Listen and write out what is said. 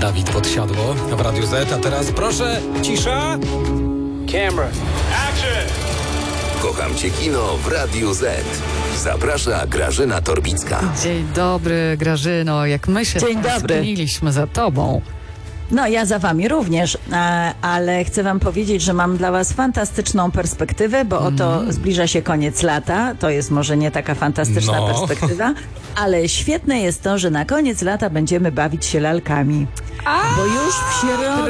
Dawid Podsiadło w Radiu Z, a teraz proszę, cisza! Camera. Action! Kocham Cię kino w Radiu Z. Zaprasza Grażyna Torbicka. Dzień dobry, Grażyno. Jak my się Dzień dobry. tęskniliśmy za tobą. No, ja za wami również, ale chcę wam powiedzieć, że mam dla was fantastyczną perspektywę, bo oto zbliża się koniec lata. To jest może nie taka fantastyczna No. perspektywa, ale świetne jest to, że na koniec lata będziemy bawić się lalkami. Bo już w środę